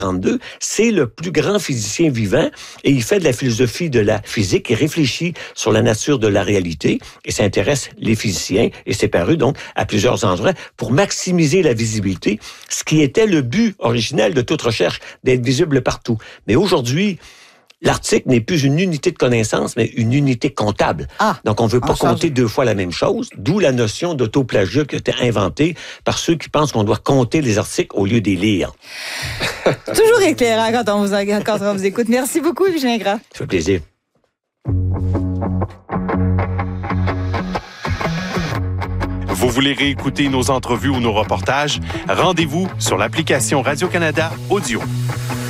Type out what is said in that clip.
1932, c'est le plus grand physicien vivant et il fait de la philosophie de la physique. Il réfléchit sur la nature de la réalité et ça intéresse les physiciens et c'est paru donc à plusieurs endroits pour maximiser la visibilité, ce qui était le but originel de toute recherche, d'être visible partout. Mais aujourd'hui, l'Arctique n'est plus une unité de connaissance, mais une unité comptable. Donc, on ne veut pas compter deux fois la même chose, d'où la notion d'autoplagiat qui a été inventée par ceux qui pensent qu'on doit compter les articles au lieu des lire. Toujours éclairant quand on vous écoute. Merci beaucoup, Yves Gingras. Ça fait plaisir. Vous voulez réécouter nos entrevues ou nos reportages? Rendez-vous sur l'application Radio-Canada Audio.